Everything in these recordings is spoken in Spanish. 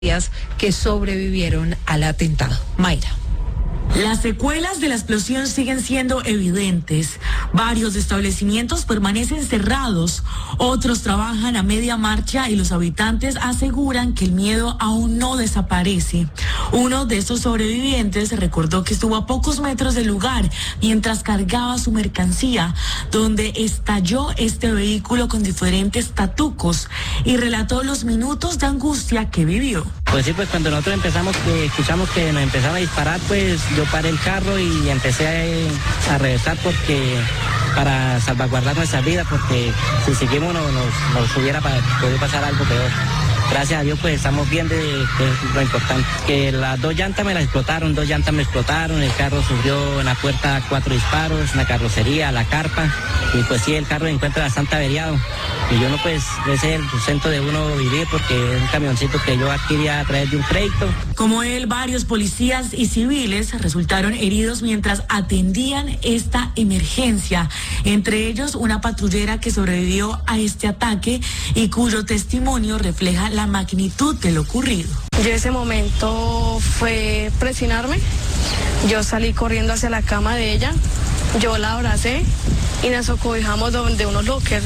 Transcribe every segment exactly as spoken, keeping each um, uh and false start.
que sobrevivieron al atentado. Mayra. Las secuelas de la explosión siguen siendo evidentes. Varios establecimientos permanecen cerrados, otros trabajan a media marcha y los habitantes aseguran que el miedo aún no desaparece. Uno de estos sobrevivientes recordó que estuvo a pocos metros del lugar mientras cargaba su mercancía, donde estalló este vehículo con diferentes tatucos, y relató los minutos de angustia que vivió. Pues sí, pues cuando nosotros empezamos, que escuchamos que nos empezaban a disparar, pues yo paré el carro y empecé a, a regresar porque para salvaguardar nuestra vida, porque si seguimos nos, nos, nos hubiera podido pasar algo peor. Gracias a Dios pues estamos bien, de, de lo importante. Que las dos llantas me las explotaron, dos llantas me explotaron, el carro sufrió en la puerta cuatro disparos, en la carrocería, la carpa, y pues sí, el carro se encuentra bastante averiado. Y yo no, pues ese es el sustento de uno vivir, porque es un camioncito que yo adquirí a través de un crédito. Como él, varios policías y civiles resultaron heridos mientras atendían esta emergencia, entre ellos una patrullera que sobrevivió a este ataque y cuyo testimonio refleja la magnitud de lo ocurrido. Yo ese momento fue presionarme, yo salí corriendo hacia la cama de ella, yo la abracé y nos acobijamos de unos lockers.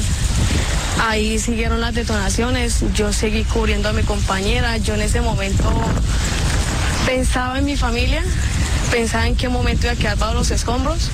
Ahí siguieron las detonaciones, yo seguí cubriendo a mi compañera, yo en ese momento pensaba en mi familia, pensaba en qué momento iba a quedar bajo los escombros.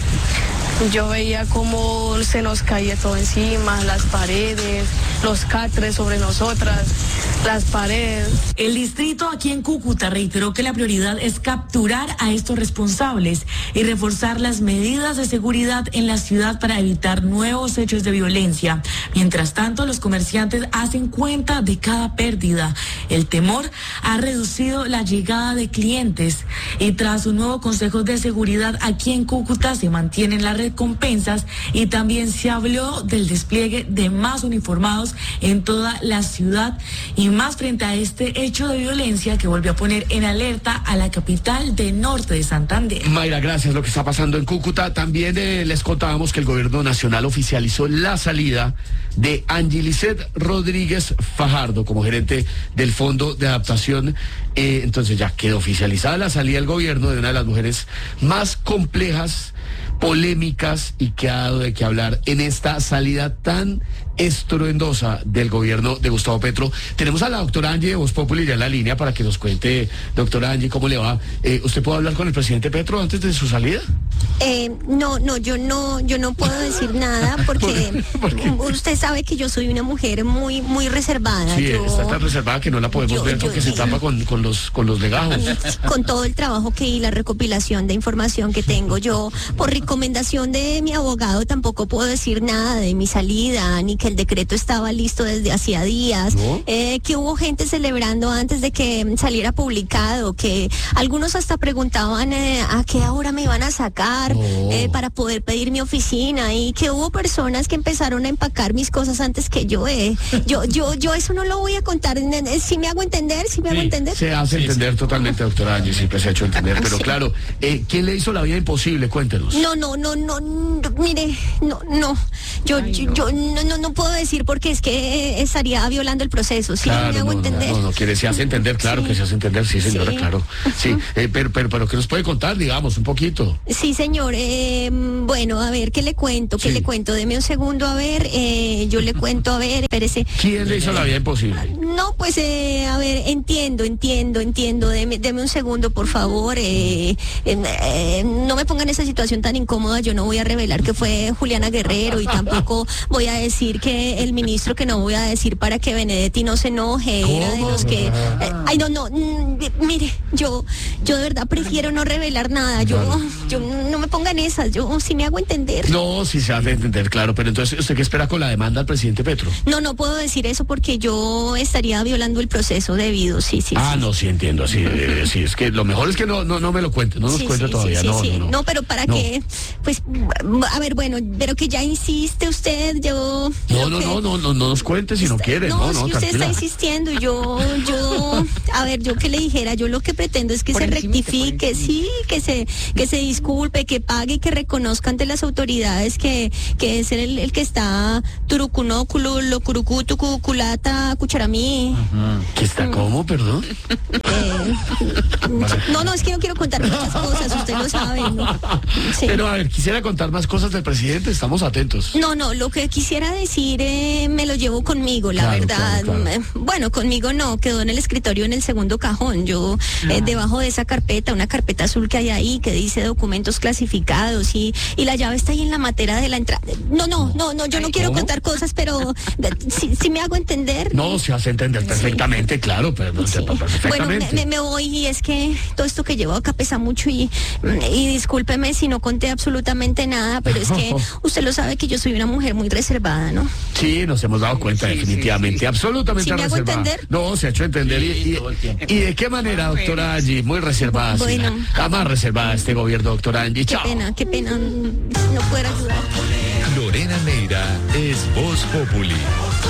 Yo veía cómo se nos caía todo encima, las paredes, los catres sobre nosotras, las paredes. El distrito aquí en Cúcuta reiteró que la prioridad es capturar a estos responsables y reforzar las medidas de seguridad en la ciudad para evitar nuevos hechos de violencia. Mientras tanto, los comerciantes hacen cuenta de cada pérdida. El temor ha reducido la llegada de clientes y tras un nuevo consejo de seguridad aquí en Cúcuta se mantienen las recompensas y también se habló del despliegue de más uniformados en toda la ciudad y más frente a este hecho de violencia que volvió a poner en alerta a la capital del norte de Santander. Mayra, gracias. Lo que está pasando en Cúcuta. También eh, les contábamos que el gobierno nacional oficializó la salida de Angelicet Rodríguez Fajardo como gerente del Fondo de Adaptación. Eh, entonces ya quedó oficializada la salida del gobierno de una de las mujeres más complejas, polémicas y que ha dado de qué hablar en esta salida tan estruendosa del gobierno de Gustavo Petro. Tenemos a la doctora Angie de Voz Populi ya en la línea para que nos cuente, doctora Angie, cómo le va. Eh, ¿Usted puede hablar con el presidente Petro antes de su salida? Eh, no, no, yo no, yo no puedo decir nada porque ¿Por qué? Usted sabe que yo soy una mujer muy, muy reservada. Sí, yo, está tan reservada que no la podemos yo, ver yo, porque yo, se tapa con, con los con los legajos. Con todo el trabajo que y la recopilación de información que tengo, yo por recomendación de mi abogado tampoco puedo decir nada de mi salida, ni que el decreto estaba listo desde hacía días, ¿no? eh, que hubo gente celebrando antes de que saliera publicado, que algunos hasta preguntaban eh, a qué hora me iban a sacar No. eh, para poder pedir mi oficina, y que hubo personas que empezaron a empacar mis cosas antes que yo. Eh. Yo, yo, yo eso no lo voy a contar. Si me hago entender, si me hago Sí, entender. se hace Sí, totalmente, sí. totalmente, doctora Angie, siempre se ha hecho entender, pero Sí. claro, eh, ¿quién le hizo la vida imposible? Cuéntenos. No, no, no, no, no, mire, no, no, yo, Ay, yo, no. yo no, no, no puedo decir porque es que eh, estaría violando el proceso, ¿sí? Claro, me hago no, no, entender. no, no, quiere, se hace entender, claro Sí. que se hace entender, sí, señora, Sí. claro. Sí, eh, pero, pero, pero, ¿qué nos puede contar, digamos, un poquito? Sí, señor, eh, bueno, a ver, ¿qué le cuento? ¿Qué Sí. le cuento? Deme un segundo, a ver, eh, yo le cuento, a ver, espérese. ¿Quién le hizo la vida imposible? No, pues, eh, a ver, entiendo, entiendo, entiendo, deme, deme un segundo, por favor, eh, eh, eh, no me ponga en esa situación tan incómoda, yo no voy a revelar que fue Juliana Guerrero y tampoco voy a decir que el ministro, que no voy a decir para que Benedetti no se enoje, era de ¿Cómo? los que, eh, ay, no, no, mm, mire, yo, yo de verdad prefiero no revelar nada, yo, Claro. yo no me ponga en esas, yo sí me hago entender. No, sí se hace entender, claro, pero entonces, ¿usted qué espera con la demanda al presidente Petro? No, no puedo decir eso porque yo estaría violando el proceso debido, sí, sí. Ah, sí. no, sí entiendo, sí, eh, sí, es que lo mejor es que no, no, no me lo cuente, no nos Sí, cuente sí, todavía, sí, no, sí, sí. no, no. pero para No. qué, pues, a ver, bueno, pero que ya insiste usted, yo... No, no, creo no, que- no, no, no nos cuente si no Está- quiere, no, no, no, es que usted tranquila. está insistiendo y yo, yo, a ver, yo que le dijera, yo lo que pretendo es que Por se encimita, por rectifique, encimita. sí, que se, que se disculpe disculpe, que pague y que reconozca ante las autoridades que, que es el, el que está turucunóculo, locurucutu, cuculata, cucharamí. ¿Que está cómo, perdón? Eh, no, no, es que no quiero contar muchas cosas, usted lo sabe, ¿no? Sí. Pero a ver, quisiera contar más cosas del presidente, estamos atentos. No, no, lo que quisiera decir eh, me lo llevo conmigo, la Claro, verdad. claro, claro. Eh, Bueno, conmigo no, quedó en el escritorio en el segundo cajón. Yo, eh, debajo de esa carpeta, una carpeta azul que hay ahí que dice documentos clasificados y, y la llave está ahí en la matera de la entrada. No, no, no, no, yo no quiero ¿cómo? contar cosas, pero si, si me hago entender. No, se hace entender perfectamente, claro, pero Sí. Bueno, perfectamente. me, me- me voy y es que todo esto que llevo acá pesa mucho y, y discúlpeme si no conté absolutamente nada, pero es que usted lo sabe que yo soy una mujer muy reservada, ¿no? Sí, nos hemos dado cuenta definitivamente, absolutamente ¿Sí me hago reservada. entender? No, se ha hecho entender. y, y- todo el tiempo. ¿Y de qué manera, doctora Angie? Muy reservada. sí, Bueno. la- la más reservada este gobierno, doctora Angie. Qué Chao. pena, qué pena no poder ayudar. Lorena Neira es Voz Populi.